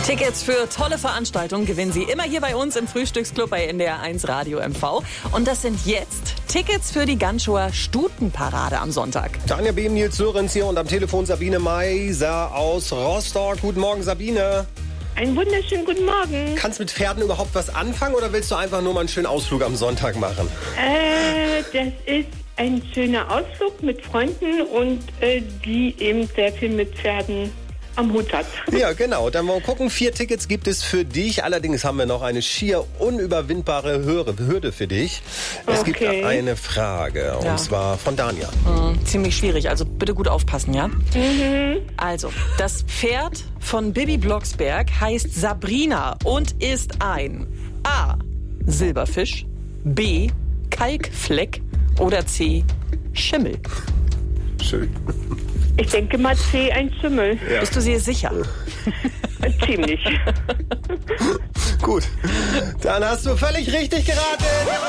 Tickets für tolle Veranstaltungen gewinnen Sie immer hier bei uns im Frühstücksclub bei NDR 1 Radio MV. Und das sind jetzt Tickets für die Ganzschower Stutenparade am Sonntag. Tanja Behm, Nils Sörenz hier und am Telefon Sabine Meiser aus Rostock. Guten Morgen, Sabine. Einen wunderschönen guten Morgen. Kannst mit Pferden überhaupt was anfangen oder willst du einfach nur mal einen schönen Ausflug am Sonntag machen? Das ist ein schöner Ausflug mit Freunden und die eben sehr viel mit Pferden am Hut hat. Ja, genau. Dann wollen wir gucken. 4 Tickets gibt es für dich. Allerdings haben wir noch eine schier unüberwindbare Hürde für dich. Es gibt eine Frage und zwar von Daniel. Ziemlich schwierig, also bitte gut aufpassen, ja? Also, das Pferd von Bibi Blocksberg heißt Sabrina und ist ein A. Silberfisch, B. Kalkfleck oder C. Schimmel. Schön. Ich denke mal C, ein Schimmel. Ja. Bist du sehr sicher? Ziemlich. Gut, dann hast du völlig richtig geraten.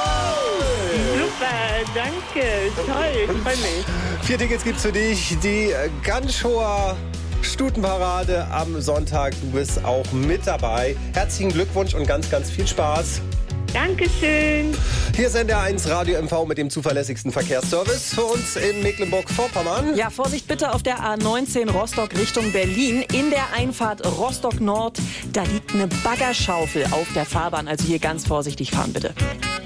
Super, danke, toll, ich freue mich. 4 Tickets gibt's für dich, die Ganzschower Stutenparade am Sonntag. Du bist auch mit dabei. Herzlichen Glückwunsch und ganz, ganz viel Spaß. Dankeschön. Hier ist NDR 1 Radio MV mit dem zuverlässigsten Verkehrsservice für uns in Mecklenburg-Vorpommern. Ja, Vorsicht bitte auf der A19 Rostock Richtung Berlin. In der Einfahrt Rostock Nord, da liegt eine Baggerschaufel auf der Fahrbahn. Also hier ganz vorsichtig fahren bitte.